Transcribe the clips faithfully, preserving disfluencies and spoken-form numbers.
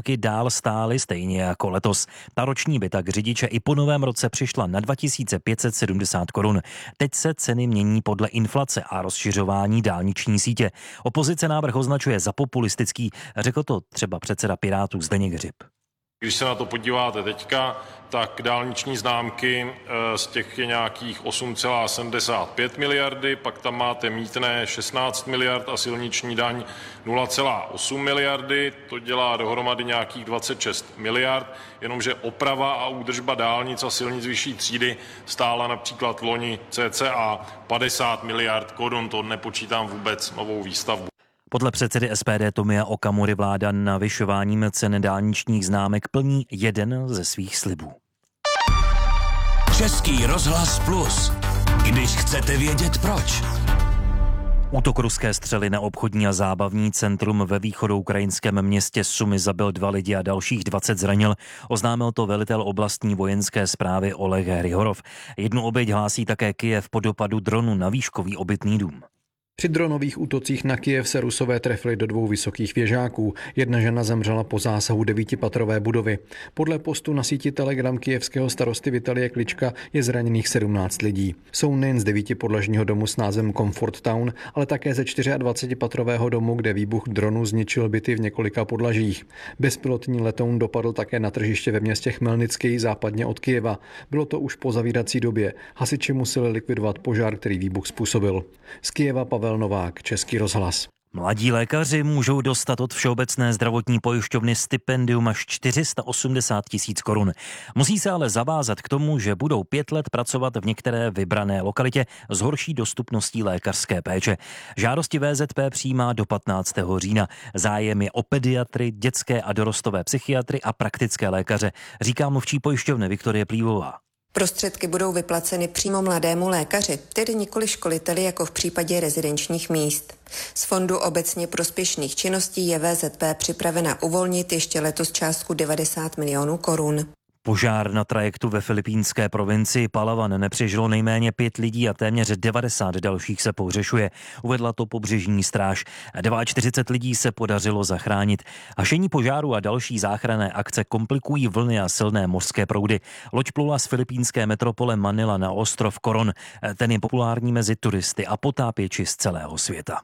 roky dál stály stejně jako letos. Ta roční by tak řidiče i po novém roce přišla na dva tisíce pět set sedmdesát korun. Teď se ceny mění podle inflace a rozšiřování dálniční sítě. Opozice návrh označuje za populistický, řekl to třeba předseda Pirátů Zdeněk Hřib. Když se na to podíváte teďka, tak dálniční známky z těch je nějakých osm celá sedmdesát pět miliardy, pak tam máte mýtné šestnáct miliard a silniční daň nula celá osm miliardy, to dělá dohromady nějakých dvacet šest miliard, jenomže oprava a údržba dálnic a silnic vyšší třídy stála například loni cca padesát miliard korun, to nepočítám vůbec novou výstavbu. Podle předsedy S P D Tomia Okamury vláda navyšováním cen dálničních známek plní jeden ze svých slibů. Český rozhlas Plus. Když chcete vědět proč. Útok ruské střely na obchodní a zábavní centrum ve východoukrajinském městě Sumy zabil dva lidi a dalších dvacet zranil. Oznámil to velitel oblastní vojenské správy Oleg Hrihorov. Jednu oběť hlásí také Kyjev po dopadu dronu na výškový obytný dům. Při dronových útocích na Kyjev se Rusové trefili do dvou vysokých věžáků. Jedna žena zemřela po zásahu devítipatrové budovy. Podle postu na síti Telegram kyjevského starosty Vitalie Klička je zraněných sedmnáct lidí. Jsou nejen z devítipodlažního domu s názvem Comfort Town, ale také ze dvacetipatrového domu, kde výbuch dronu zničil byty v několika podlažích. Bezpilotní letoun dopadl také na tržiště ve městě Chmelnický západně od Kyjeva. Bylo to už po zavírací době. Hasiči museli likvidovat požár, který výbuch způsobil. Z Kyjeva Pavel Novák, Český rozhlas. Mladí lékaři můžou dostat od Všeobecné zdravotní pojišťovny stipendium až čtyři sta osmdesát tisíc korun. Musí se ale zavázat k tomu, že budou pět let pracovat v některé vybrané lokalitě s horší dostupností lékařské péče. Žádosti V Z P přijímá do patnáctého října. Zájem je o pediatry, dětské a dorostové psychiatry a praktické lékaře, říká mluvčí pojišťovny Viktorie Plívová. Prostředky budou vyplaceny přímo mladému lékaři, tedy nikoli školiteli jako v případě rezidenčních míst. Z fondu obecně prospěšných činností je V Z P připravena uvolnit ještě letos částku devadesát milionů korun. Požár na trajektu ve filipínské provincii Palawan nepřežilo nejméně pět lidí a téměř devadesát dalších se pohřešuje. Uvedla to pobřežní stráž. čtyřicet dva lidí se podařilo zachránit. Hašení požáru a další záchranné akce komplikují vlny a silné mořské proudy. Loď plula z filipínské metropole Manila na ostrov Coron. Ten je populární mezi turisty a potápěči z celého světa.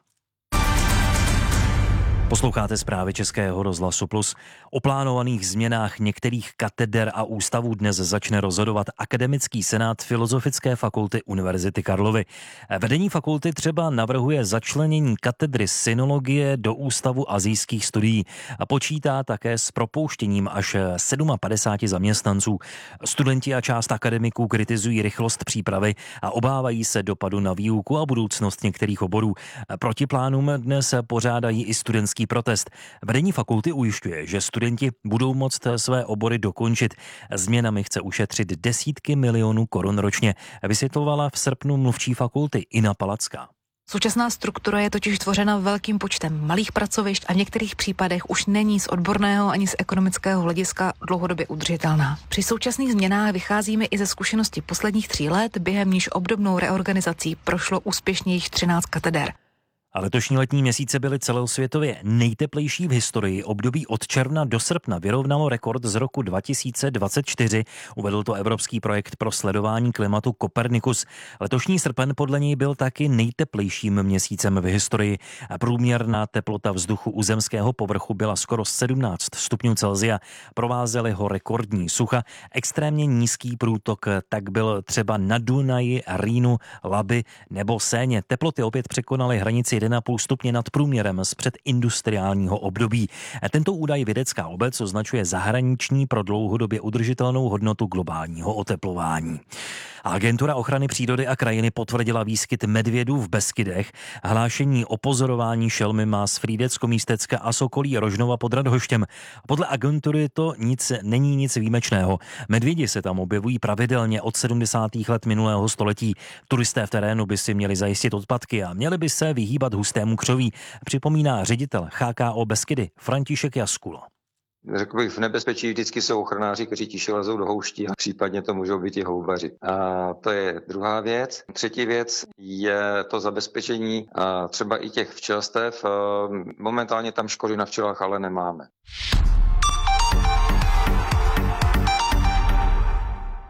Posloucháte zprávy Českého rozhlasu Plus. O plánovaných změnách některých kateder a ústavů dnes začne rozhodovat Akademický senát Filozofické fakulty Univerzity Karlovy. Vedení fakulty třeba navrhuje začlenění katedry synologie do Ústavu asijských studií a počítá také s propouštěním až padesát sedm zaměstnanců. Studenti a část akademiků kritizují rychlost přípravy a obávají se dopadu na výuku a budoucnost některých oborů. Proti plánům dnes pořádají i studentský protest. Vedení fakulty ujišťuje, že studenti budou moct své obory dokončit. Změnami chce ušetřit desítky milionů korun ročně, vysvětlovala v srpnu mluvčí fakulty Ina Palacká. Současná struktura je totiž tvořena velkým počtem malých pracovišť a v některých případech už není z odborného ani z ekonomického hlediska dlouhodobě udržitelná. Při současných změnách vycházíme i ze zkušenosti posledních tří let, během níž obdobnou reorganizací prošlo úspěšně již třináct kateder. A letošní letní měsíce byly celosvětově nejteplejší v historii. Období od června do srpna vyrovnalo rekord z roku dva tisíce dvacet čtyři. Uvedl to evropský projekt pro sledování klimatu Copernicus. Letošní srpen podle něj byl taky nejteplejším měsícem v historii. Průměrná teplota vzduchu u zemského povrchu byla skoro sedmnáct stupňů Celsia. Provázely ho rekordní sucha. Extrémně nízký průtok tak byl třeba na Dunaji, Rýnu, Labi nebo Séně. Teploty opět překonaly hranici jedna celá pět stupně nad průměrem z předindustriálního období. Tento údaj vědecká obec označuje zahraniční pro dlouhodobě udržitelnou hodnotu globálního oteplování. Agentura ochrany přírody a krajiny potvrdila výskyt medvědů v Beskydech. Hlášení o pozorování šelmy má z Frýdecko-Místecka a Sokolí Rožnova pod Radhoštěm. Podle agentury to nic není nic výjimečného. Medvědi se tam objevují pravidelně od sedmdesátých let minulého století. Turisté v terénu by si měli zajistit odpadky a měli by se vyhýbat hustému křoví, připomíná ředitel H K O Beskydy František Jaskul. Řekl bych, v nebezpečí vždycky jsou ochranáři, kteří tiše lezou do houští a případně to můžou být i houbaři. A to je druhá věc. Třetí věc je to zabezpečení třeba i těch včelstev. Momentálně tam škody na včelách ale nemáme.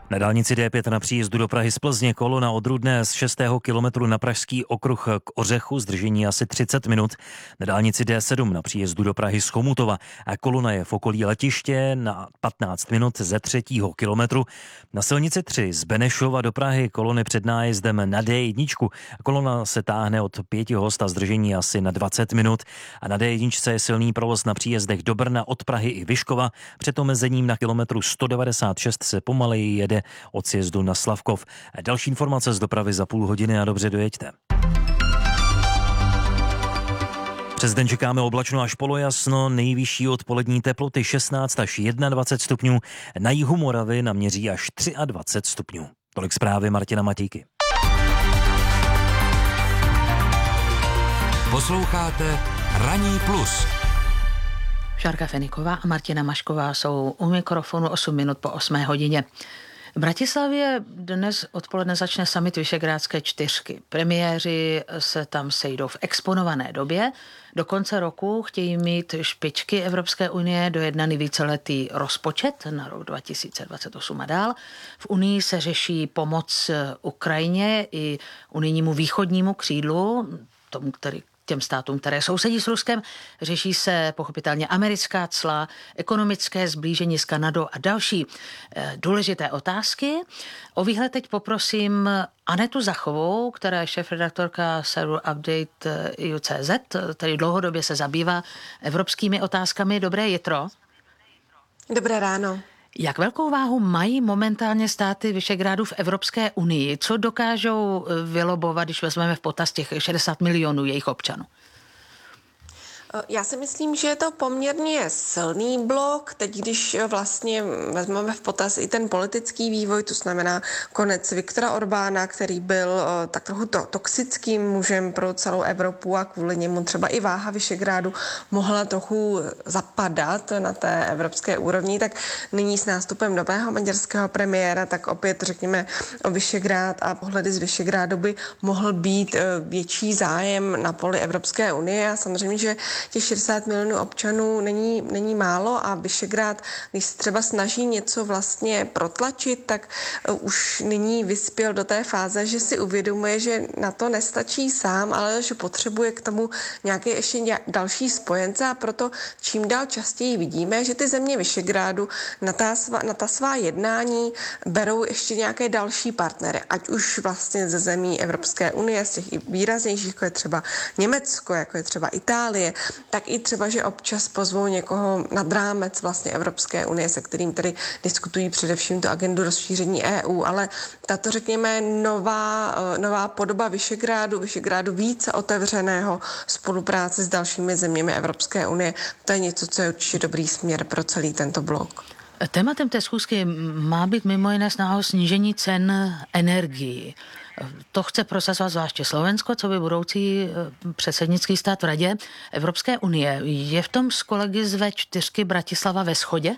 Na dálnici D pět na příjezdu do Prahy z Plzně kolona od Rudné z šestého kilometru na Pražský okruh k Ořechu, zdržení asi třicet minut. Na dálnici D sedm na příjezdu do Prahy z Chomutova a kolona je v okolí letiště na patnáct minut ze třetího kilometru. Na silnici tři z Benešova do Prahy kolony před nájezdem na D jedna. Kolona se táhne od Pětihost a zdržení asi na dvacet minut. A na D jedna je silný provoz na příjezdech do Brna od Prahy i Vyškova. Před omezením na kilometru sto devadesát šest se pomaleji jede od sjezdu na Slavkov. Další informace z dopravy za půl hodiny a dobře dojeďte. Přes den čekáme oblačno až polojasno, nejvyšší odpolední teploty šestnáct až dvacet jedna stupňů, na jihu Moravy naměří až dvacet tři stupňů. Tolik zprávy Martina Matějky. Posloucháte Ranní plus. Šárka Feniková a Martina Mašková jsou u mikrofonu osm minut po osmé hodině. V Bratislavě dnes odpoledne začne summit Visegrádské čtyřky. Premiéři se tam sejdou v exponované době. Do konce roku chtějí mít špičky Evropské unie dojednaný víceletý rozpočet na rok dva tisíce dvacet osm a dál. V Unii se řeší pomoc Ukrajině i unijnímu východnímu křídlu, tomu, který těm státům, které sousedí s Ruskem. Řeší se pochopitelně americká cla, ekonomické zblížení s Kanadou a další e, důležité otázky. O výhled teď poprosím Anetu Zachovou, která je šéfredaktorka serveru Update E U C Z, který dlouhodobě se zabývá evropskými otázkami. Dobré jitro. Dobré ráno. Jak velkou váhu mají momentálně státy Visegrádu v Evropské unii? Co dokážou vylobovat, když vezmeme v potaz těch šedesát milionů jejich občanů? Já si myslím, že je to poměrně silný blok. Teď, když vlastně vezmeme v potaz i ten politický vývoj, to znamená konec Viktora Orbána, který byl tak trochu to, toxickým mužem pro celou Evropu a kvůli němu třeba i váha Visegrádu mohla trochu zapadat na té evropské úrovni, tak nyní s nástupem nového maďarského premiéra, tak opět řekněme o Visegrád a pohledy z Visegrádu by mohl být větší zájem na poli Evropské unie a samozřejmě, že těch šedesát milionů občanů není, není málo a Visegrád, když se třeba snaží něco vlastně protlačit, tak už nyní vyspěl do té fáze, že si uvědomuje, že na to nestačí sám, ale že potřebuje k tomu nějaké ještě další spojence a proto čím dál častěji vidíme, že ty země Visegrádu na ta, svá, na ta svá jednání berou ještě nějaké další partnery, ať už vlastně ze zemí Evropské unie, z těch i výraznějších, jako je třeba Německo, jako je třeba Itálie, tak i třeba, že občas pozvou někoho nad rámec vlastně Evropské unie, se kterým tedy diskutují především tu agendu rozšíření E U, ale tato, řekněme, nová, nová podoba Visegrádu, Visegrádu více otevřeného spolupráce s dalšími zeměmi Evropské unie, to je něco, co je určitě dobrý směr pro celý tento blok. Tématem té schůzky má být mimo jiné snaha o snížení cen energií. To chce prosazovat zvláště Slovensko, co by budoucí předsednický stát v Radě Evropské unie. Je v tom s kolegy z V čtyři Bratislava ve shodě?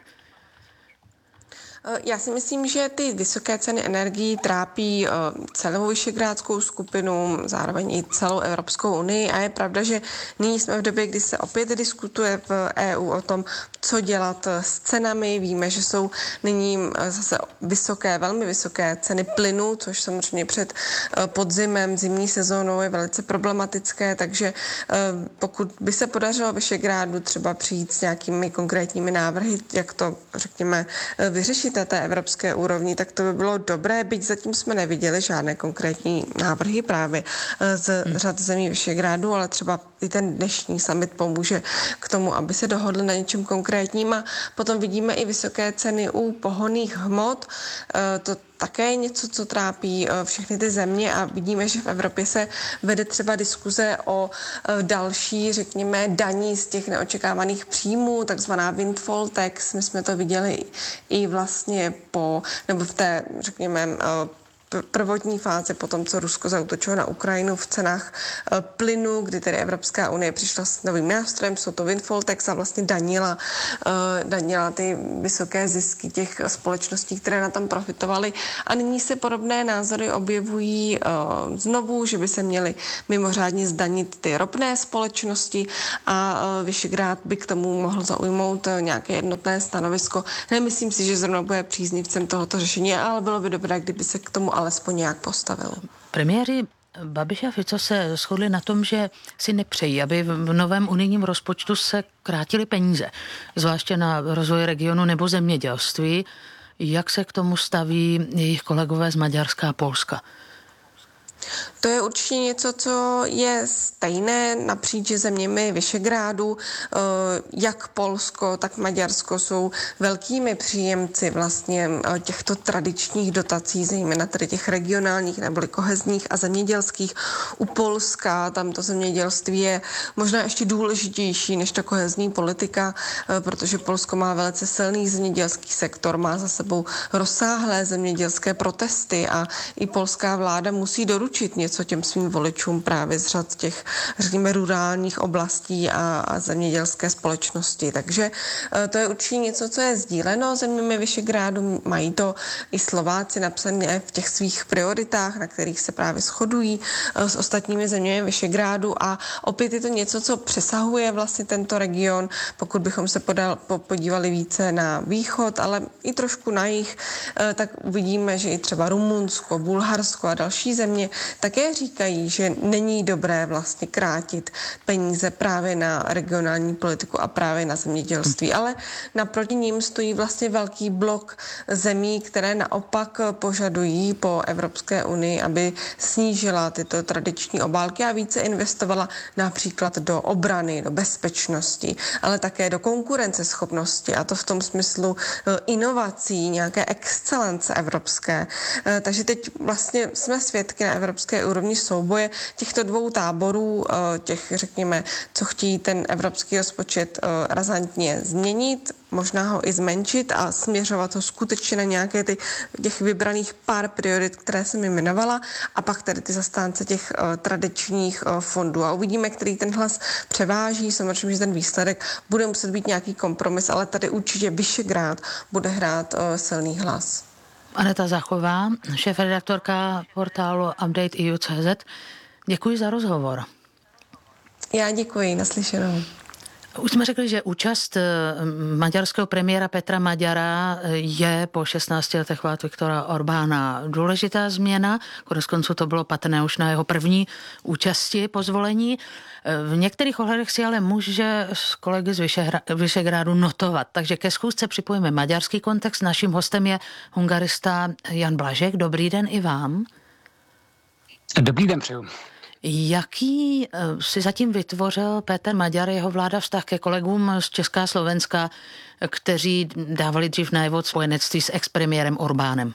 Já si myslím, že ty vysoké ceny energií trápí celou visegrádskou skupinu, zároveň i celou Evropskou unii a je pravda, že nyní jsme v době, kdy se opět diskutuje v E U o tom, co dělat s cenami. Víme, že jsou nyní zase vysoké, velmi vysoké ceny plynu, což samozřejmě před podzimem, zimní sezónou je velice problematické, takže pokud by se podařilo Visegrádu třeba přijít s nějakými konkrétními návrhy, jak to, řekněme, vyřešit na té evropské úrovni, tak to by bylo dobré, byť zatím jsme neviděli žádné konkrétní návrhy právě z řad zemí Visegrádu, ale třeba i ten dnešní summit pomůže k tomu, aby se dohodli na něčem konkrétním a potom vidíme i vysoké ceny u pohonných hmot. To také je něco, co trápí všechny ty země a vidíme, že v Evropě se vede třeba diskuze o další, řekněme, daní z těch neočekávaných příjmů, takzvaná windfall tax. My jsme to viděli i vlastně po, nebo v té, řekněme, prvotní fázi po tom, co Rusko zaútočilo na Ukrajinu v cenách plynu, kdy tedy Evropská unie přišla s novým nástrojem, jsou to windfall tax a vlastně danila, danila ty vysoké zisky těch společností, které na tom profitovaly. A nyní se podobné názory objevují znovu, že by se měly mimořádně zdanit ty ropné společnosti a Visegrád by k tomu mohl zaujmout nějaké jednotné stanovisko. Nemyslím si, že zrovna bude příznivcem tohoto řešení, ale bylo by dobré, kdyby se k tomu alespoň nějak postavil. Premiéři Babiš a Fico se shodli na tom, že si nepřejí, aby v novém unijním rozpočtu se krátily peníze, zvláště na rozvoj regionu nebo zemědělství. Jak se k tomu staví jejich kolegové z Maďarska a Polska? To je určitě něco, co je stejné napříč zeměmi Visegrádu. Jak Polsko, tak Maďarsko jsou velkými příjemci vlastně těchto tradičních dotací, zejména tedy těch regionálních nebo kohezních a zemědělských. U Polska tam to zemědělství je možná ještě důležitější než ta kohezní politika, protože Polsko má velice silný zemědělský sektor, má za sebou rozsáhlé zemědělské protesty a i polská vláda musí doručit něco těm svým voličům právě z řad těch, řekněme, rurálních oblastí a, a zemědělské společnosti. Takže to je určitě něco, co je sdíleno zeměmi Visegrádu. Mají to i Slováci napsané v těch svých prioritách, na kterých se právě shodují s ostatními zeměmi Visegrádu a opět je to něco, co přesahuje vlastně tento region. Pokud bychom se podal, podívali více na východ, ale i trošku na jih, tak uvidíme, že i třeba Rumunsko, Bulharsko a další země také říkají, že není dobré vlastně krátit peníze právě na regionální politiku a právě na zemědělství, ale naproti ním stojí vlastně velký blok zemí, které naopak požadují po Evropské unii, aby snížila tyto tradiční obálky a více investovala například do obrany, do bezpečnosti, ale také do konkurenceschopnosti a to v tom smyslu inovací, nějaké excelence evropské. Takže teď vlastně jsme svědky na evropské úrovni souboje těchto dvou táborů, těch, řekněme, co chtějí ten evropský rozpočet razantně změnit, možná ho i zmenšit a směřovat ho skutečně na nějaké ty, těch vybraných pár priorit, které jsem jmenovala, a pak tady ty zastánce těch uh, tradičních uh, fondů. A uvidíme, který ten hlas převáží. Samozřejmě, že ten výsledek bude muset být nějaký kompromis, ale tady určitě Visegrád bude hrát uh, silný hlas. Aneta Zachová, šéfredaktorka portálu update E U tečka cé zet. Děkuji za rozhovor. Já děkuji, naslyšenou. Už jsme řekli, že účast maďarského premiéra Petra Maďara je po šestnácti letech vlád Viktora Orbána důležitá změna. Koneckonců to bylo patrné už na jeho první účasti po zvolení. V některých ohledech si ale může s kolegy z Visegrádu notovat. Takže ke schůzce připojíme maďarský kontext. Naším hostem je hungarista Jan Blažek. Dobrý den i vám. Dobrý den, přeju. Jaký si zatím vytvořil Péter Maďar, jeho vláda, vztah ke kolegům z Česka a Slovenska, kteří dávali dřív najevo spojenectví s expremiérem Orbánem?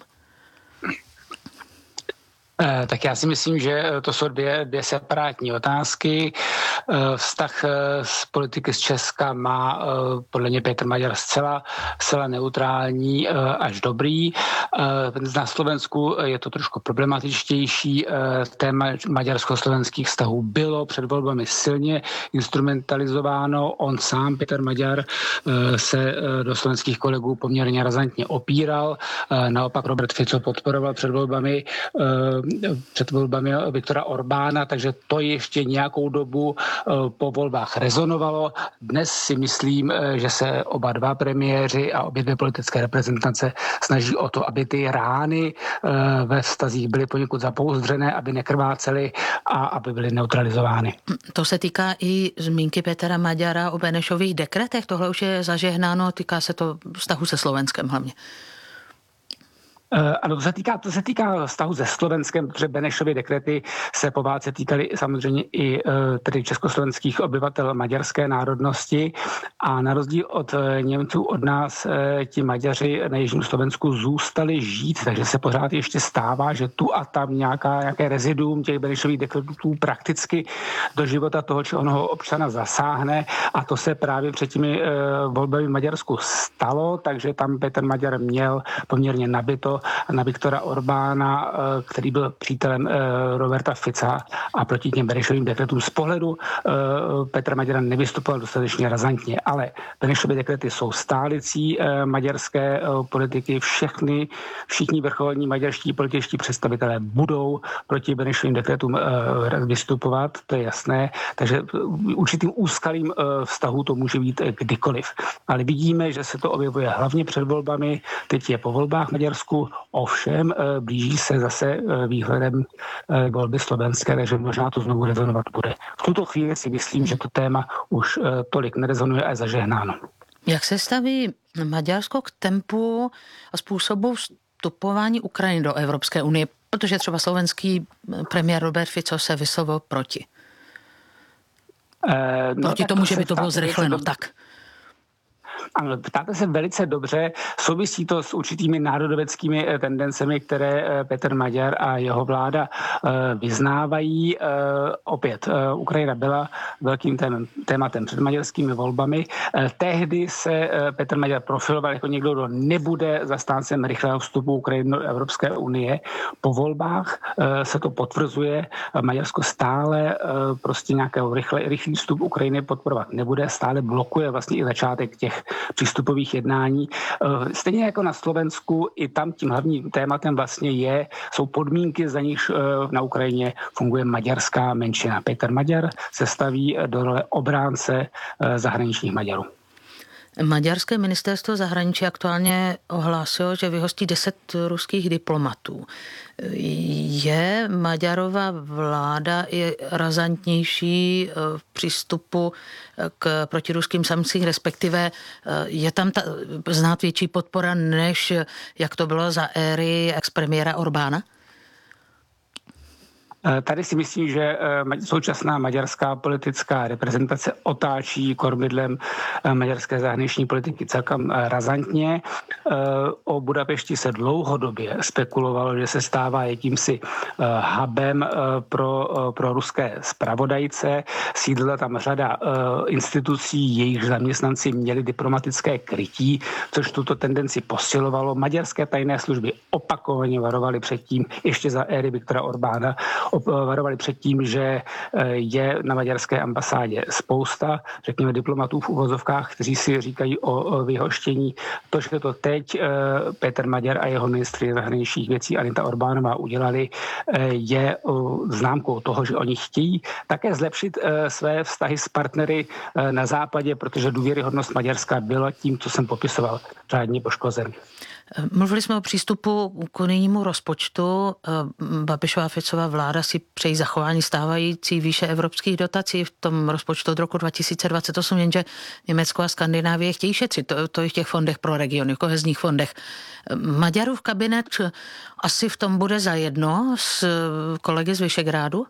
Tak já si myslím, že to jsou dvě, dvě separátní otázky. Vztah z politiky z Česka má podle mě Péter Maďar zcela, zcela neutrální až dobrý. Na Slovensku je to trošku problematičtější. Téma maďarsko-slovenských vztahů bylo před volbami silně instrumentalizováno. On sám, Péter Maďar, se do slovenských kolegů poměrně razantně opíral. Naopak Robert Fico podporoval před volbami před volbami Viktora Orbána, takže to ještě nějakou dobu po volbách rezonovalo. Dnes si myslím, že se oba dva premiéři a obě dvě politické reprezentace snaží o to, aby ty rány ve vztazích byly poněkud zapouzdřené, aby nekrvácely a aby byly neutralizovány. To se týká i zmínky Petra Maďara o Benešových dekretech. Tohle už je zažehnáno, týká se to vztahu se Slovenskem hlavně. Ano, to se týká, to se týká vztahu se Slovenskem, protože Benešovy dekrety se po válce týkaly samozřejmě i tedy československých obyvatel maďarské národnosti a na rozdíl od Němců od nás ti Maďaři na jižním Slovensku zůstali žít, takže se pořád ještě stává, že tu a tam nějaká, nějaké reziduum těch Benešových dekretů prakticky do života toho či onoho občana zasáhne a to se právě před těmi volbami v Maďarsku stalo, takže tam Petr Maďar měl poměrně nabito na Viktora Orbána, který byl přítelem Roberta Fica a proti těm Benešovým dekretům z pohledu Petra Maďara nevystupoval dostatečně razantně, ale Benešovy dekrety jsou stálicí maďarské politiky. Všechny, všichni vrcholní maďarští političtí představitelé budou proti Benešovým dekretům vystupovat, to je jasné, takže určitým úskalým vztahu to může být kdykoliv. Ale vidíme, že se to objevuje hlavně před volbami, teď je po volbách v Maďarsku, ovšem blíží se zase výhledem volby slovenské, takže možná to znovu rezonovat bude. V tuto chvíli si myslím, že to téma už tolik nerezonuje a je zažehnáno. Jak se staví Maďarsko k tempu a způsobu vstupování Ukrajiny do Evropské unie? Protože třeba slovenský premiér Robert Fico se vyslovil proti. Eh, no, proti tomu, že by to bylo zrychleno. Tak. Ano, ptáte se velice dobře. Souvisí to s určitými národoveckými tendencemi, které Petr Maďar a jeho vláda vyznávají. Opět, Ukrajina byla velkým tématem před maďarskými volbami. Tehdy se Petr Maďar profiloval jako někdo, kdo nebude zastáncem rychlého vstupu Ukrajiny do Evropské unie. Po volbách se to potvrzuje. Maďarsko stále prostě nějakého rychle, rychlý vstup Ukrajiny podporovat nebude. Stále blokuje vlastně i začátek těch přístupových jednání. Stejně jako na Slovensku, i tam tím hlavním tématem vlastně je, jsou podmínky, za nichž na Ukrajině funguje maďarská menšina. Petr Maďar se staví do role obránce zahraničních Maďarů. Maďarské ministerstvo zahraničí aktuálně ohlásilo, že vyhostí deset ruských diplomatů. Je Maďarova vláda i razantnější v přístupu k protiruským sankcím, respektive je tam ta, znát větší podpora, než jak to bylo za éry ex-premiéra Orbána? Tady si myslím, že současná maďarská politická reprezentace otáčí kormidlem maďarské zahraniční politiky celkem razantně. O Budapešti se dlouhodobě spekulovalo, že se stává jakýmsi hubem pro, pro ruské zpravodajce. Sídlila tam řada institucí, jejich zaměstnanci měli diplomatické krytí, což tuto tendenci posilovalo. Maďarské tajné služby opakovaně varovaly před tím, ještě za éry Viktora Orbána, varovali před tím, že je na maďarské ambasádě spousta, řekněme, diplomatů v uvozovkách, kteří si říkají o vyhoštění. To, že to teď Petr Maďar a jeho ministry zahraničních věcí Anita Orbánová udělali, je známkou toho, že oni chtějí také zlepšit své vztahy s partnery na západě, protože důvěryhodnost Maďarska byla tím, co jsem popisoval, řádně poškozen. Mluvili jsme o přístupu k unijnímu rozpočtu. Babišova Ficova vláda si přejí zachování stávající výše evropských dotací v tom rozpočtu od roku dva tisíce dvacet osm, jenže Německo a Skandinávie chtějí šetřit. To, to je v těch fondech pro regiony, v kohezních fondech. Maďarův kabinet asi v tom bude zajedno s kolegy z Visegrádu?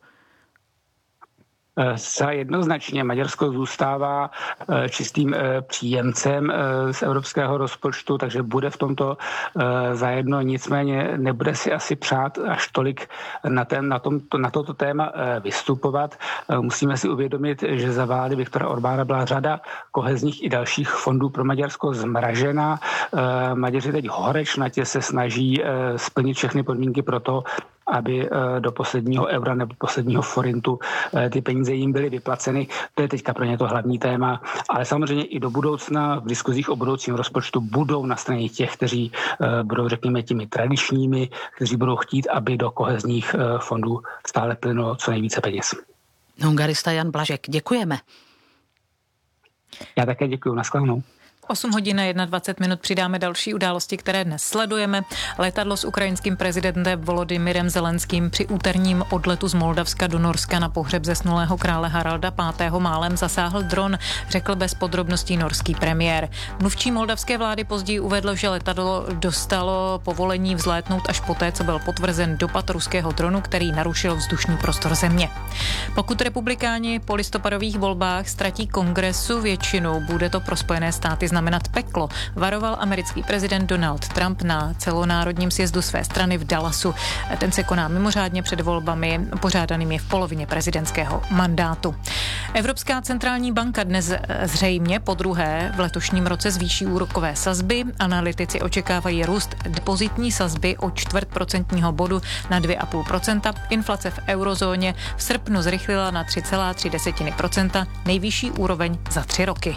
Zcela jednoznačně Maďarsko zůstává čistým příjemcem z evropského rozpočtu, takže bude v tomto zajedno, nicméně nebude si asi přát až tolik na, tém, na, tom, na toto téma vystupovat. Musíme si uvědomit, že za vlády Viktora Orbána byla řada kohezních i dalších fondů pro Maďarsko zmražena. Maďaři teď horečnatě se snaží splnit všechny podmínky pro to, aby do posledního eura nebo posledního forintu ty peníze jim byly vyplaceny. To je teďka pro ně to hlavní téma. Ale samozřejmě i do budoucna v diskuzích o budoucím rozpočtu budou na straně těch, kteří budou, řekněme, těmi tradičními, kteří budou chtít, aby do kohezních fondů stále plynulo co nejvíce peněz. Hungarista Jan Blažek, děkujeme. Já také děkuji, nashledanou. osm hodin a dvacet jedna minut přidáme další události, které dnes sledujeme. Letadlo s ukrajinským prezidentem Volodymyrem Zelenským při úterním odletu z Moldavska do Norska na pohřeb zesnulého krále Haralda pátého málem zasáhl dron, řekl bez podrobností norský premiér. Mluvčí moldavské vlády později uvedl, že letadlo dostalo povolení vzlétnout až poté, co byl potvrzen dopad ruského dronu, který narušil vzdušný prostor země. Pokud republikáni po listopadových volbách ztratí kongresu většinu, bude to pro Spojené státy znamenat peklo, varoval americký prezident Donald Trump na celonárodním sjezdu své strany v Dallasu. Ten se koná mimořádně před volbami pořádanými v polovině prezidentského mandátu. Evropská centrální banka dnes zřejmě podruhé v letošním roce zvýší úrokové sazby. Analytici očekávají růst depozitní sazby o čtvrt procentního bodu na dvě celá pět procenta. Inflace v eurozóně v srpnu zrychlila na tři celá tři procenta, nejvyšší úroveň za tři roky.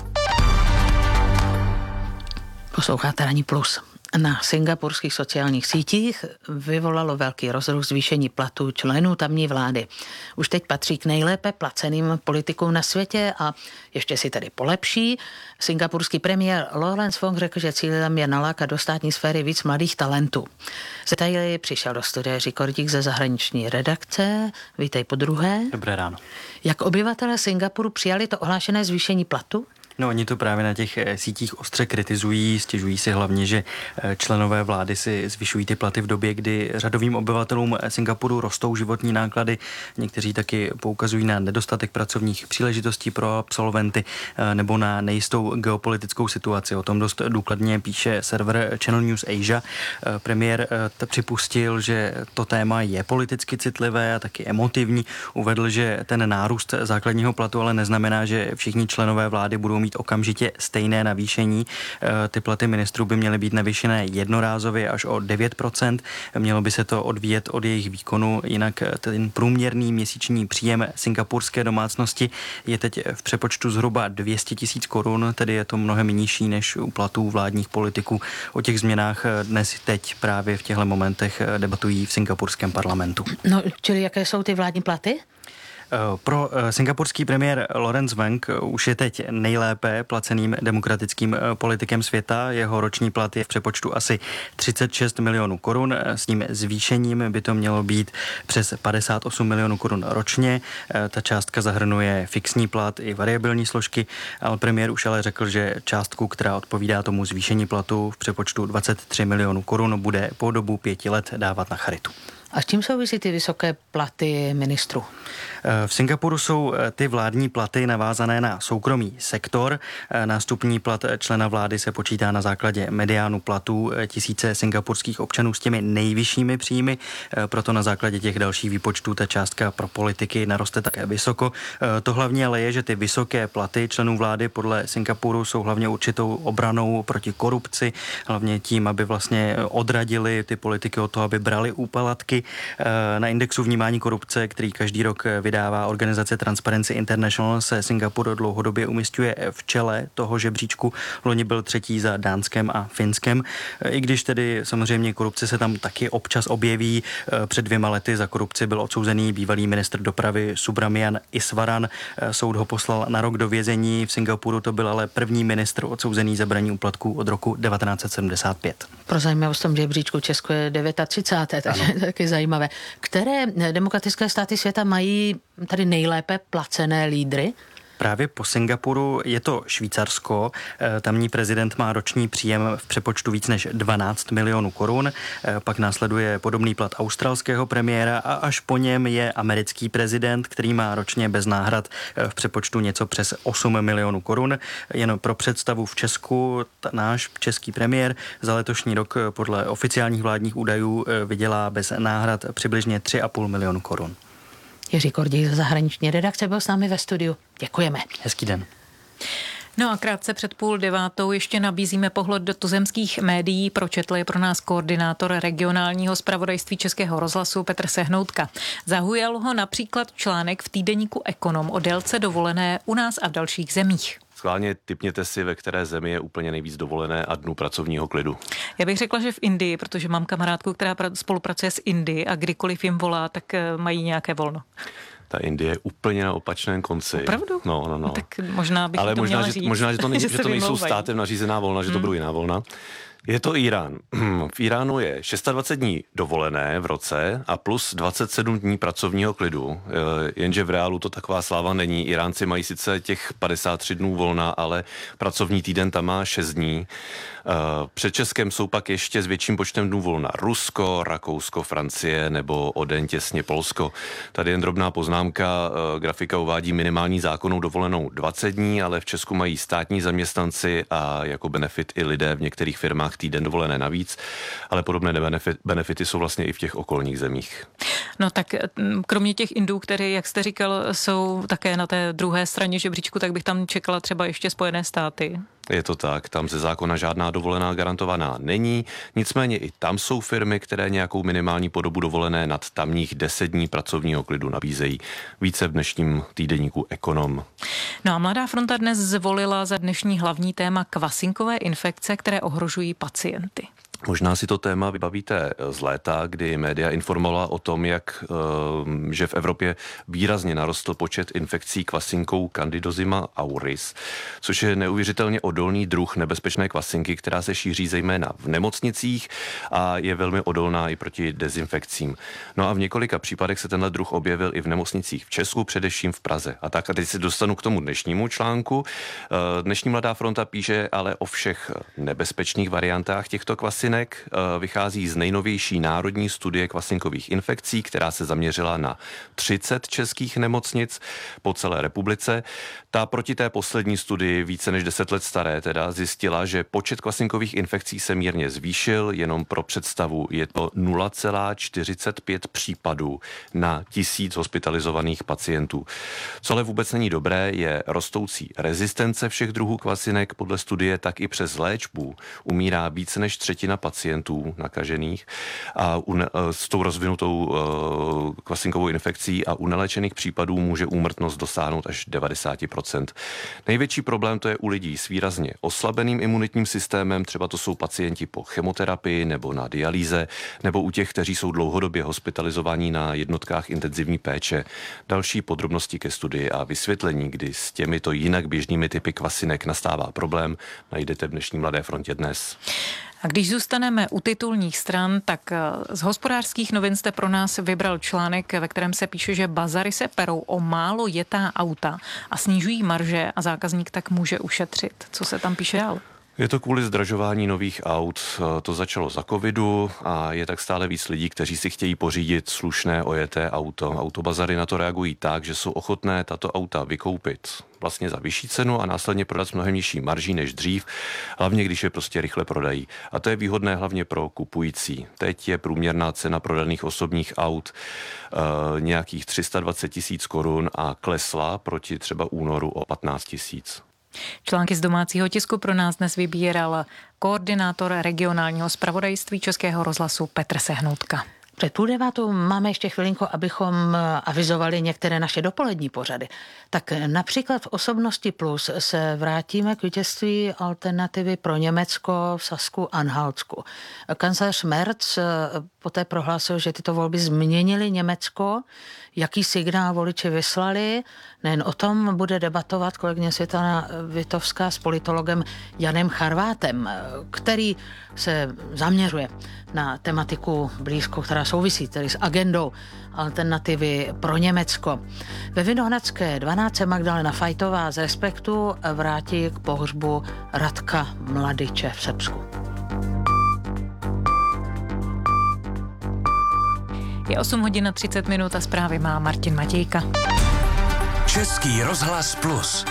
Posloucháte Ranní plus. Na singapurských sociálních sítích vyvolalo velký rozruch zvýšení platů členů tamní vlády. Už teď patří k nejlépe placeným politikům na světě a ještě si tedy polepší. Singapurský premiér Lawrence Wong řekl, že cílem je nalákat do státní sféry víc mladých talentů. Z detaily přišel do studia Jiří Kordík ze zahraniční redakce. Vítej podruhé. Dobré ráno. Jak obyvatelé Singapuru přijali to ohlášené zvýšení platu? No, oni to právě na těch sítích ostře kritizují, stěžují si hlavně, že členové vlády si zvyšují ty platy v době, kdy řadovým obyvatelům Singapuru rostou životní náklady. Někteří taky poukazují na nedostatek pracovních příležitostí pro absolventy nebo na nejistou geopolitickou situaci. O tom dost důkladně píše server Channel News Asia. Premiér připustil, že to téma je politicky citlivé a taky emotivní. Uvedl, že ten nárůst základního platu ale neznamená, že všichni členové vlády budou mít okamžitě stejné navýšení. Ty platy ministrů by měly být navýšené jednorázově až o devět procent. Mělo by se to odvíjet od jejich výkonu, jinak ten průměrný měsíční příjem singapurské domácnosti je teď v přepočtu zhruba dvě stě tisíc korun, tedy je to mnohem nižší než u platů vládních politiků. O těch změnách dnes teď právě v těchto momentech debatují v singapurském parlamentu. No, čili jaké jsou ty vládní platy? Pro singapurský premiér Lawrence Wong už je teď nejlépe placeným demokratickým politikem světa. Jeho roční plat je v přepočtu asi třicet šest milionů korun. S tím zvýšením by to mělo být přes padesát osm milionů korun ročně. Ta částka zahrnuje fixní plat i variabilní složky, ale premiér už ale řekl, že částku, která odpovídá tomu zvýšení platu v přepočtu dvacet tři milionů korun, bude po dobu pěti let dávat na charitu. A s čím souvisí ty vysoké platy ministrů? V Singapuru jsou ty vládní platy navázané na soukromý sektor. Nástupní plat člena vlády se počítá na základě mediánu platů tisíce singapurských občanů s těmi nejvyššími příjmy, proto na základě těch dalších výpočtů ta částka pro politiky naroste také vysoko. To hlavně ale je, že ty vysoké platy členů vlády podle Singapuru jsou hlavně určitou obranou proti korupci, hlavně tím, aby vlastně odradili ty politiky od toho, aby brali úplatky. Na indexu vnímání korupce, který každý rok vydává organizace Transparency International, se Singapur dlouhodobě umísťuje v čele toho žebříčku. Loni byl třetí za Dánskem a Finskem. I když tedy samozřejmě korupce se tam taky občas objeví. Před dvěma lety za korupci byl odsouzený bývalý ministr dopravy Subrahmanyam Iswaran. Soud ho poslal na rok do vězení. V Singapuru to byl ale první ministr odsouzený za braní úplatků od roku devatenáct set sedmdesát pět. Pro zajímavost v tom žebříčku Česko je třicáté devátá takže taky zajímavé. Které demokratické státy světa mají tady nejlépe placené lídry? Právě po Singapuru je to Švýcarsko. Tamní prezident má roční příjem v přepočtu víc než dvanáct milionů korun. Pak následuje podobný plat australského premiéra a až po něm je americký prezident, který má ročně bez náhrad v přepočtu něco přes osm milionů korun. Jen pro představu v Česku náš český premiér za letošní rok podle oficiálních vládních údajů vydělá bez náhrad přibližně tři a půl milionu korun. Jiří Kordík ze zahraniční redakce byl s námi ve studiu. Děkujeme. Hezký den. No a krátce před půl devátou ještě nabízíme pohled do tuzemských médií. Pročetl je pro nás koordinátor regionálního zpravodajství Českého rozhlasu Petr Sehnoutka. Zaujal ho například článek v týdeníku Ekonom o délce dovolené u nás a v dalších zemích. Schválně tipněte si, ve které zemi je úplně nejvíc dovolené a dnu pracovního klidu. Já bych řekla, že v Indii, protože mám kamarádku, která spolupracuje s Indii a kdykoliv jim volá, tak mají nějaké volno. Ta Indie je úplně na opačném konci. Opravdu? No, no, no. Tak možná bych Ale to možná, měla že, říct. možná, že to, nej, že že to nejsou vymlouvají. státem nařízená volna, že to hmm. budou jiná volna. Je to Irán. V Iránu je dvacet šest dní dovolené v roce a plus dvacet sedm dní pracovního klidu, jenže v reálu to taková sláva není. Iránci mají sice těch padesát tři dnů volna, ale pracovní týden tam má šest dní. Před Českem jsou pak ještě s větším počtem dnů volna Rusko, Rakousko, Francie nebo o den těsně Polsko. Tady jen drobná poznámka, grafika uvádí minimální zákonnou dovolenou dvacet dní, ale v Česku mají státní zaměstnanci a jako benefit i lidé v některých firmách týden dovolené navíc, ale podobné benefit, benefity jsou vlastně i v těch okolních zemích. No tak kromě těch Indů, které, jak jste říkal, jsou také na té druhé straně žebříčku, tak bych tam čekala třeba ještě Spojené státy. Je to tak, tam ze zákona žádná dovolená garantovaná není, nicméně i tam jsou firmy, které nějakou minimální podobu dovolené nad tamních deset dní pracovního klidu nabízejí. Více v dnešním týdeníku Ekonom. No a Mladá fronta dnes zvolila za dnešní hlavní téma kvasinkové infekce, které ohrožují pacienty. Možná si to téma vybavíte z léta, kdy média informovala o tom, jak, že v Evropě výrazně narostl počet infekcí kvasinkou Candidozima auris, což je neuvěřitelně odolný druh nebezpečné kvasinky, která se šíří zejména v nemocnicích a je velmi odolná i proti dezinfekcím. No a v několika případech se tenhle druh objevil i v nemocnicích v Česku, především v Praze. A tak a teď se dostanu k tomu dnešnímu článku. Dnešní Mladá fronta píše ale o všech nebezpečných variantách těchto kvasinek. Vychází z nejnovější národní studie kvasinkových infekcí, která se zaměřila na třicet českých nemocnic po celé republice. Ta proti té poslední studii, více než deset let staré, teda zjistila, že počet kvasinkových infekcí se mírně zvýšil, jenom pro představu je to nula celá čtyřicet pět případů na tisíc hospitalizovaných pacientů. Co ale vůbec není dobré, je rostoucí rezistence všech druhů kvasinek. Podle studie tak i přes léčbu umírá více než třetina pacientů nakažených a u ne, s tou rozvinutou uh, kvasinkovou infekcí a u neléčených případů může úmrtnost dosáhnout až devadesát procent. Největší problém to je u lidí s výrazně oslabeným imunitním systémem, třeba to jsou pacienti po chemoterapii nebo na dialýze, nebo u těch, kteří jsou dlouhodobě hospitalizovaní na jednotkách intenzivní péče. Další podrobnosti ke studii a vysvětlení, kdy s těmito jinak běžnými typy kvasinek nastává problém, najdete v dnešní Mladé frontě dnes. A když zůstaneme u titulních stran, tak z Hospodářských novin jste pro nás vybral článek, ve kterém se píše, že bazary se perou o málo jetá auta a snižují marže a zákazník tak může ušetřit. Co se tam píše dál? Je to kvůli zdražování nových aut, to začalo za covidu a je tak stále víc lidí, kteří si chtějí pořídit slušné ojeté auto. Autobazary na to reagují tak, že jsou ochotné tato auta vykoupit vlastně za vyšší cenu a následně prodat s mnohem nižší marží než dřív, hlavně když je prostě rychle prodají. A to je výhodné hlavně pro kupující. Teď je průměrná cena prodaných osobních aut e, nějakých tři sta dvacet tisíc korun a klesla proti třeba únoru o patnáct tisíc. Články z domácího tisku pro nás dnes vybíral koordinátor regionálního zpravodajství Českého rozhlasu Petr Sehnoutka. Před půl devátou máme ještě chvilinku, abychom avizovali některé naše dopolední pořady. Tak například v Osobnosti Plus se vrátíme k vítězství alternativy pro Německo v Sasku-Anhaltsku. Kancléř Merz poté prohlásil, že tyto volby změnily Německo. Jaký signál voliči vyslali? Nejen o tom bude debatovat kolegyně Světlana Vitovská s politologem Janem Charvátem, který se zaměřuje na tematiku blízko, která souvisí tedy s agendou alternativy pro Německo. Ve Vinohradské dvanáct Magdalena Fajtová z Respektu vrátí k pohřbu Radka Mladiče v Srbsku. Je osm hodin a třicet minut a zprávy má Martin Matějka. Český rozhlas Plus.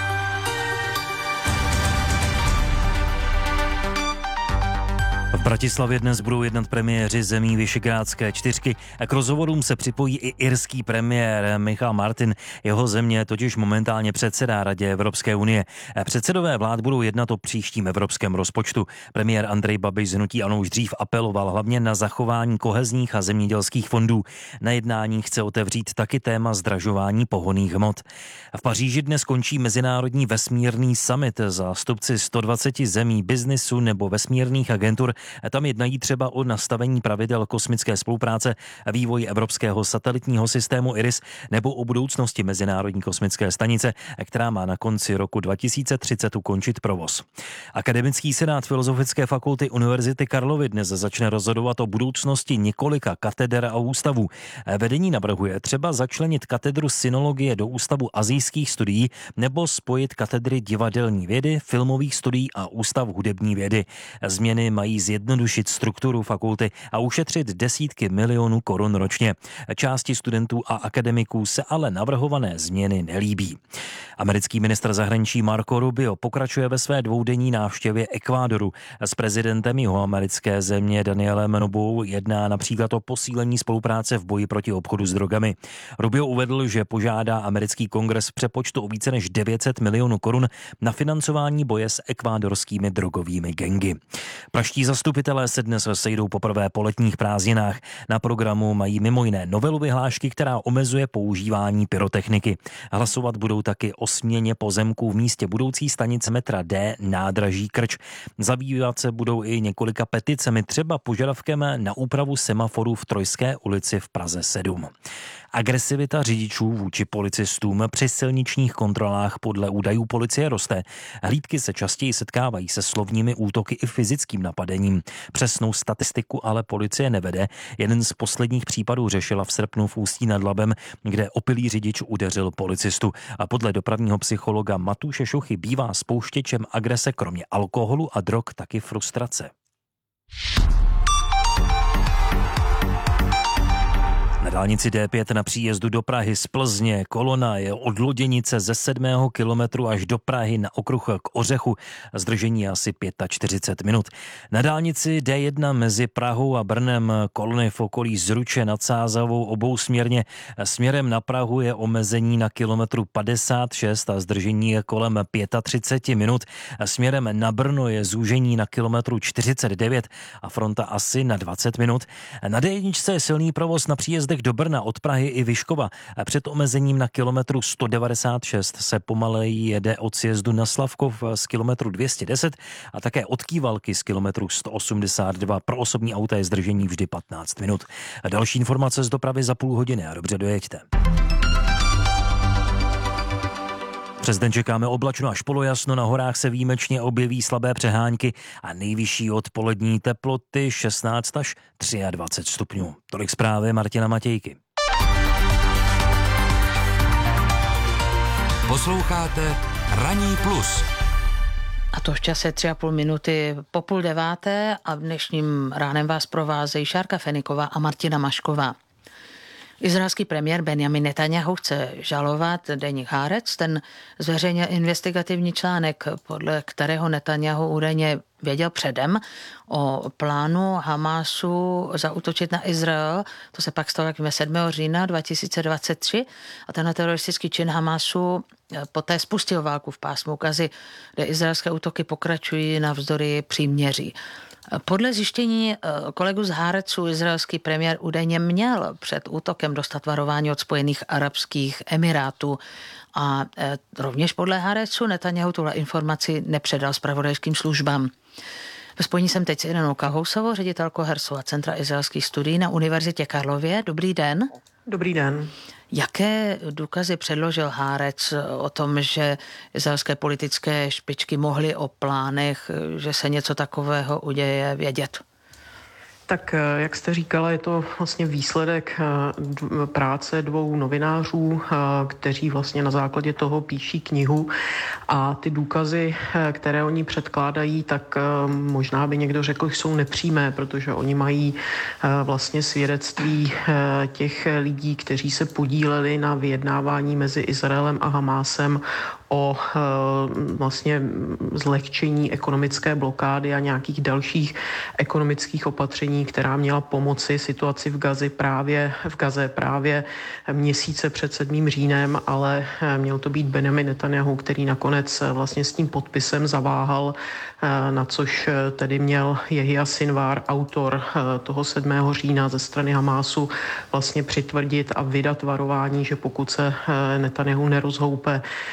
V Bratislavě dnes budou jednat premiéři zemí Visegrádské čtyřky a k rozhovorům se připojí i irský premiér Michal Martin. Jeho země totiž momentálně předsedá Radě Evropské unie. Předsedové vlád budou jednat o příštím evropském rozpočtu. Premiér Andrej Babiš z hnutí ANO už dřív apeloval hlavně na zachování kohezních a zemědělských fondů. Na jednání chce otevřít taky téma zdražování pohonných hmot. V Paříži dnes končí Mezinárodní vesmírný summit. Zástupci sto dvaceti zemí, biznisu nebo vesmírných agentur Tam jednají třeba o nastavení pravidel kosmické spolupráce, vývoj evropského satelitního systému IRIS nebo o budoucnosti Mezinárodní kosmické stanice, která má na konci roku dva tisíce třicet ukončit provoz. Akademický senát Filozofické fakulty Univerzity Karlovy dnes začne rozhodovat o budoucnosti několika kateder a ústavů. Vedení navrhuje třeba začlenit katedru synologie do ústavu asijských studií nebo spojit katedry divadelní vědy, filmových studií a ústav hudební vědy. Změny mají zjednodušit strukturu fakulty a ušetřit desítky milionů korun ročně. Části studentů a akademiků se ale navrhované změny nelíbí. Americký ministr zahraničí Marco Rubio pokračuje ve své dvoudenní návštěvě Ekvádoru. S prezidentem jihoamerické země Danielem Nobou jedná například o posílení spolupráce v boji proti obchodu s drogami. Rubio uvedl, že požádá americký kongres v přepočtu o více než devět set milionů korun na financování boje s ekvádorskými drogovými gangy. Praští zastupitelé se dnes sejdou poprvé po letních prázdninách. Na programu mají mimo jiné novelu vyhlášky, která omezuje používání pyrotechniky. Hlasovat budou taky o směně pozemků v místě budoucí stanice metra D nádraží Krč. Zabývat se budou i několika peticemi, třeba požadavkem na úpravu semaforů v Trojské ulici v Praze sedm. Agresivita řidičů vůči policistům při silničních kontrolách podle údajů policie roste. Hlídky se častěji setkávají se slovními útoky i fyzickým napadením. Přesnou statistiku ale policie nevede. Jeden z posledních případů řešila v srpnu v Ústí nad Labem, kde opilý řidič udeřil policistu. A podle dopravního psychologa Matuše Šuchy bývá spouštěčem agrese kromě alkoholu a drog taky frustrace. Na dálnici D pět na příjezdu do Prahy z Plzně kolona je od Loděnice ze sedmého kilometru až do Prahy na okruh k Ořechu. Zdržení je asi čtyřicet pět minut. Na dálnici D jedna mezi Prahou a Brnem kolony v okolí Zruče nad Sázavou obousměrně. Směrem na Prahu je omezení na kilometru padesát šest a zdržení je kolem třicet pět minut. Směrem na Brno je zúžení na kilometru čtyřicet devět a fronta asi na dvacet minut. Na D jedna je silný provoz na příjezdech do Brna od Prahy i Vyškova. Před omezením na kilometru sto devadesát šest se pomaleji jede od sjezdu na Slavkov z kilometru dvě stě deset a také od Kývalky z kilometru sto osmdesát dva. Pro osobní auta je zdržení vždy patnáct minut. A další informace z dopravy za půl hodiny a dobře dojeďte. Přes den čekáme oblačno až polojasno, na horách se výjimečně objeví slabé přehánky a nejvyšší odpolední teploty šestnáct až dvacet tři stupňů. Tolik zprávy Martina Matějky. Posloucháte Ranní plus. A to v čase tři a půl minuty po půl deváté a dnešním ránem vás provázejí Šárka Feniková a Martina Mašková. Izraelský premiér Benjamin Netanjahu chce žalovat deník Haaretz. Ten zveřejnil investigativní článek, podle kterého Netanjahu údajně věděl předem o plánu Hamásu zaútočit na Izrael. To se pak stalo jak sedmého října dva tisíce dvacet tři a ten teroristický čin Hamásu poté spustil válku v pásmu Gazy, kde izraelské útoky pokračují navzdory příměří. Podle zjištění kolegu z Haaretzu izraelský premiér údajně měl před útokem dostat varování od Spojených arabských emirátů a rovněž podle Haaretzu Netanjahu tuhle informaci nepředal zpravodajským službám. Ve spojení jsem teď s Irenou Kahousovou, ředitelkou Herzova centra izraelských studií na Univerzitě Karlově. Dobrý den. Dobrý den. Jaké důkazy předložil Haaretz o tom, že izraelské politické špičky mohly o plánech, že se něco takového uděje, vědět? Tak jak jste říkala, je to vlastně výsledek práce dvou novinářů, kteří vlastně na základě toho píší knihu a ty důkazy, které oni předkládají, tak možná by někdo řekl, že jsou nepřímé, protože oni mají vlastně svědectví těch lidí, kteří se podíleli na vyjednávání mezi Izraelem a Hamásem o vlastně zlehčení ekonomické blokády a nějakých dalších ekonomických opatření, která měla pomoci situaci v Gaze právě v Gaze právě měsíce před sedmým říjnem, ale měl to být Benjamin Netanjahu, který nakonec vlastně s tím podpisem zaváhal, na což tedy měl Jehia Sinwar, autor toho sedmého října ze strany Hamásu, vlastně přitvrdit a vydat varování, že pokud se Netanjahu nerozhoupe, tak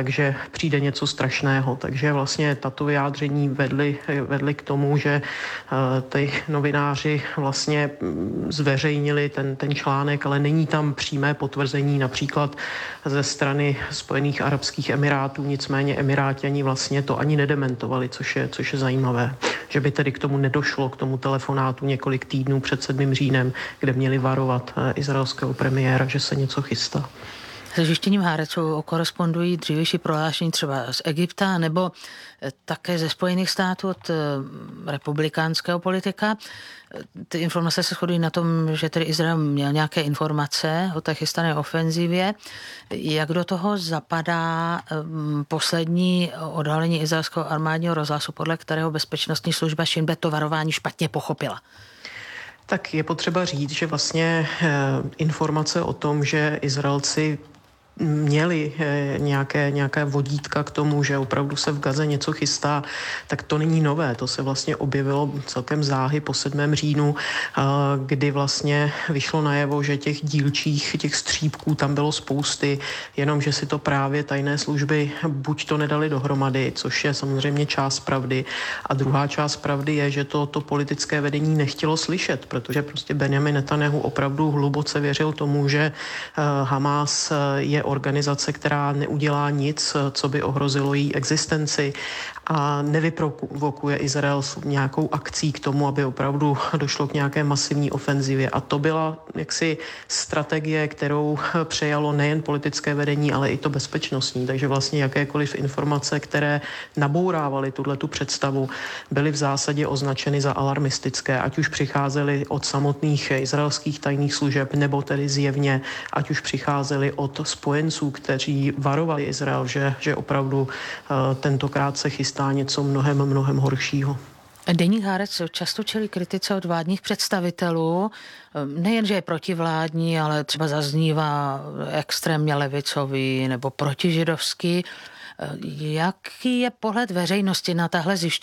takže přijde něco strašného. Takže vlastně tato vyjádření vedly, vedly k tomu, že ty novináři vlastně zveřejnili ten, ten článek, ale není tam přímé potvrzení například ze strany Spojených arabských emirátů, nicméně Emiráťani vlastně to ani nedementovali, což je, což je zajímavé, že by tedy k tomu nedošlo, k tomu telefonátu několik týdnů před sedmým říjnem, kde měli varovat izraelského premiéra, že se něco chystá. Se zjištěním Háreců korespondují dřívější prohlášení třeba z Egypta nebo také ze Spojených států od republikánského politika. Ty informace se shodují na tom, že tedy Izrael měl nějaké informace o té chystané ofenzivě. Jak do toho zapadá poslední odhalení izraelského armádního rozhlasu, podle kterého bezpečnostní služba Shin Bet to varování špatně pochopila? Tak je potřeba říct, že vlastně informace o tom, že Izraelci měli nějaké, nějaké vodítka k tomu, že opravdu se v Gaze něco chystá, tak to není nové. To se vlastně objevilo celkem záhy po sedmém říjnu, kdy vlastně vyšlo najevo, že těch dílčích, těch střípků tam bylo spousty, jenom že si to právě tajné služby buď to nedali dohromady, což je samozřejmě část pravdy, a druhá část pravdy je, že to, to politické vedení nechtělo slyšet, protože prostě Benjamin Netanyahu opravdu hluboce věřil tomu, že Hamas je organizace, která neudělá nic, co by ohrozilo její existenci a nevyprovokuje Izrael nějakou akcí k tomu, aby opravdu došlo k nějaké masivní ofenzivě. A to byla jaksi strategie, kterou přejalo nejen politické vedení, ale i to bezpečnostní. Takže vlastně jakékoliv informace, které nabourávaly tuhletu představu, byly v zásadě označeny za alarmistické, ať už přicházely od samotných izraelských tajných služeb, nebo tedy zjevně, ať už přicházely od spojenců, kteří varovali Izrael, že, že opravdu uh, tentokrát se chystá něco mnohem, mnohem horšího. Deník Haaretz často čelí kritice od vládních představitelů, nejen, že je protivládní, ale třeba zaznívá extrémně levicový nebo protižidovský. Jaký je pohled veřejnosti na tahle zjištění?